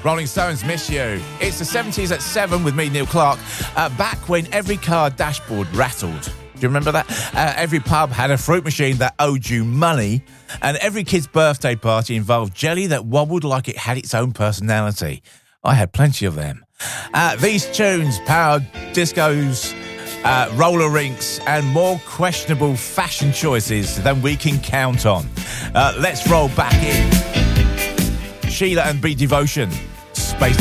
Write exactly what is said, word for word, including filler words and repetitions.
Rolling Stones, Miss You. It's the seventies at seven with me, Neil Clark. Uh, back when every car dashboard rattled. Do you remember that? Uh, every pub had a fruit machine that owed you money, and every kid's birthday party involved jelly that wobbled like it had its own personality. I had plenty of them. Uh, these tunes powered discos, uh, roller rinks, and more questionable fashion choices than we can count on. Uh, let's roll back in. Sheila and Be Devotion.